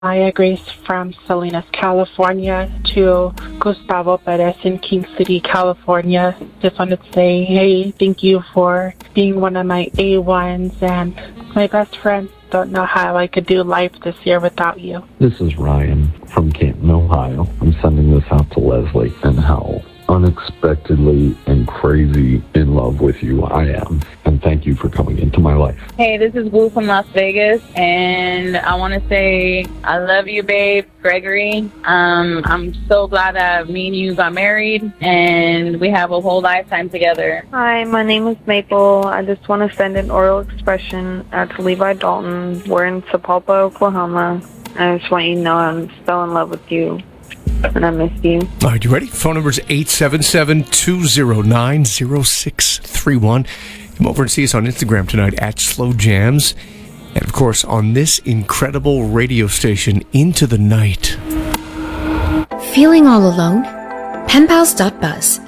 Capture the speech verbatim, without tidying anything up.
Maya Grace from Salinas, California to Gustavo Perez in King City, California. Just wanted to say, hey, thank you for being one of my A ones and my best friends. Don't know how I could do life this year without you. This is Ryan from Canton, Ohio. I'm sending this out to Leslie and how unexpectedly and crazy in love with you I am. And thank you for coming into my life. Hey, this is Woo from Las Vegas, and I want to say I love you, babe, Gregory. Um, I'm so glad that me and you got married, and we have a whole lifetime together. Hi, my name is Maple. I just want to send an oral expression out to Levi Dalton. We're in Sapulpa, Oklahoma. I just want you to know I'm still in love with you. And I miss you. All right, you ready? Phone number is eight seven seven, two zero nine, zero six three one. Come over and see us on Instagram tonight at Slow Jams. And, of course, on this incredible radio station, Into the Night. Feeling all alone? Pen Pals dot buzz